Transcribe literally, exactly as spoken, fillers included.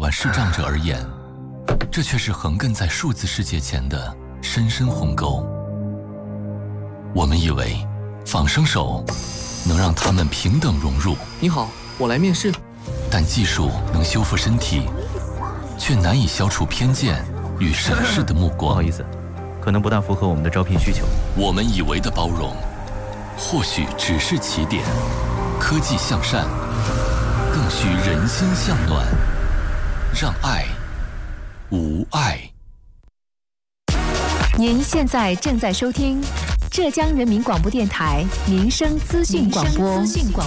管视障者而言，这却是横亘在数字世界前的深深鸿沟。我们以为仿生手能让他们平等融入。 你好，我来面试。 但技术能修复身体，却难以消除偏见与审视的目光。 不好意思，可能不大符合我们的招聘需求。 我们以为的包容，或许只是起点。科技向善，更需人心向暖，让爱无碍。 您现在正在收听浙江人民广播电台民生资讯广播。